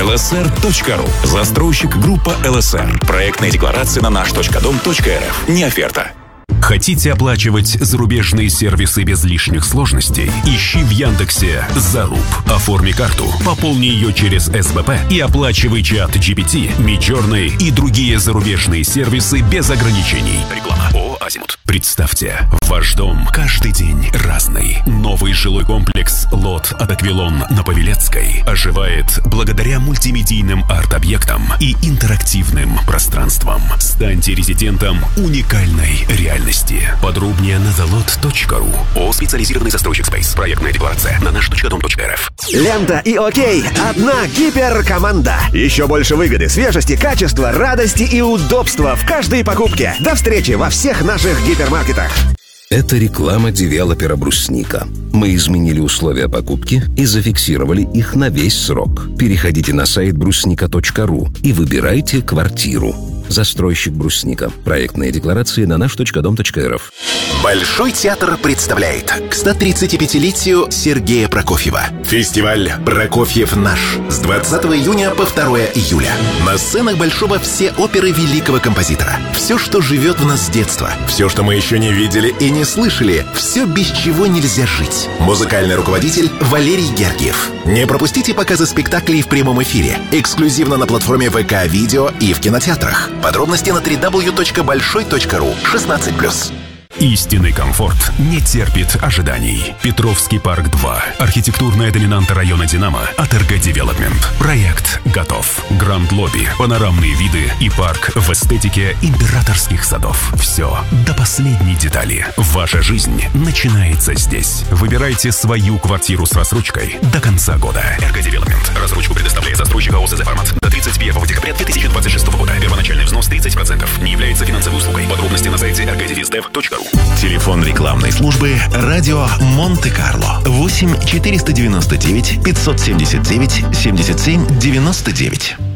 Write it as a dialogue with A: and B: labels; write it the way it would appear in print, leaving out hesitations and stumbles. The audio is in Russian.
A: lsr.ru. Застройщик группа ЛСР. Проектная декларация на наш.дом.рф. Не оферта.
B: Хотите оплачивать зарубежные сервисы без лишних сложностей? Ищи в Яндексе «Заруб». Оформи карту, пополни ее через СБП и оплачивай чат GPT, Midjourney и другие зарубежные сервисы без ограничений. Реклама. ООО «Азимут». Представьте, ваш дом каждый день разный. Новый жилой комплекс «Лот» от Аквилон на Павелецкой оживает благодаря мультимедийным арт-объектам и интерактивным пространствам. Станьте резидентом уникальной реальности. Подробнее на thelot.ru. ООО «Специализированный застройщик Space». Проектная декларация на наш.дом.рф.
C: Лента и Окей. Одна гиперкоманда. Еще больше выгоды, свежести, качества, радости и удобства в каждой покупке. До встречи во всех наших гипермаркетах.
D: Это реклама девелопера «Брусника». Мы изменили условия покупки и зафиксировали их на весь срок. Переходите на сайт брусника.ру и выбирайте квартиру. Застройщик «Брусника». Проектные декларации на наш.дом.рф.
E: Большой театр представляет к 135-летию Сергея Прокофьева фестиваль «Прокофьев наш» с 20 июня по 2 июля. На сценах Большого все оперы великого композитора. Все, что живет в нас с детства. Все, что мы еще не видели и не слышали. Все, без чего нельзя жить. Музыкальный руководитель Валерий Гергиев. Не пропустите показы спектаклей в прямом эфире. Эксклюзивно на платформе ВК Видео и в кинотеатрах. Подробности на www.большой.ру. 16+.
B: Истинный комфорт не терпит ожиданий. Петровский парк 2. Архитектурная доминанта района Динамо от РГ Девелопмент. Проект готов. Гранд-лобби, панорамные виды и парк в эстетике императорских садов. Все до последней детали. Ваша жизнь начинается здесь. Выбирайте свою квартиру с рассрочкой до конца года. РГ Девелопмент. Рассрочку предоставляет застройщик ООО «ЗЗ Формат» до 31 декабря 2026 года. Первоначальный взнос 30%. Не является финансовой услугой. Подробности на сайте rgdevdev.ru.
E: Телефон рекламной службы «Радио Монте-Карло» 8 499 579 77 99.